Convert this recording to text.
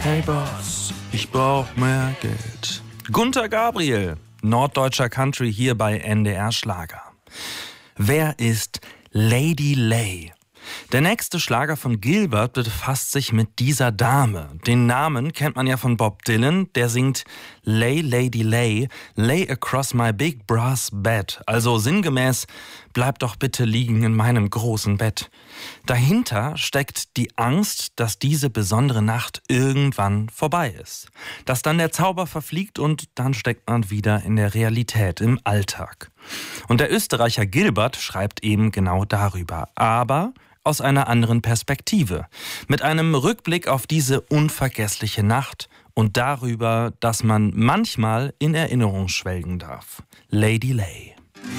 Hey Boss, ich brauch mehr Geld. Gunter Gabriel, norddeutscher Country hier bei NDR Schlager. Wer ist Lady Lay? Der nächste Schlager von Gilbert befasst sich mit dieser Dame. Den Namen kennt man ja von Bob Dylan, der singt Lay, Lady Lay, lay across my big brass bed. Also sinngemäß, bleib doch bitte liegen in meinem großen Bett. Dahinter steckt die Angst, dass diese besondere Nacht irgendwann vorbei ist. Dass dann der Zauber verfliegt und dann steckt man wieder in der Realität, im Alltag. Und der Österreicher Gilbert schreibt eben genau darüber. Aber aus einer anderen Perspektive. Mit einem Rückblick auf diese unvergessliche Nacht und darüber, dass man manchmal in Erinnerung schwelgen darf. Lady Lay.